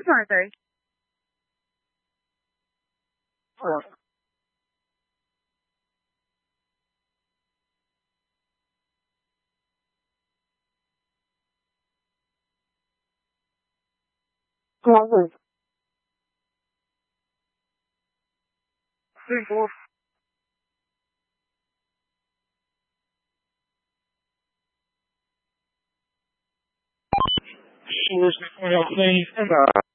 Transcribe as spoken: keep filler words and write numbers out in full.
Arthur. Uh, Arthur. People. She was going to say,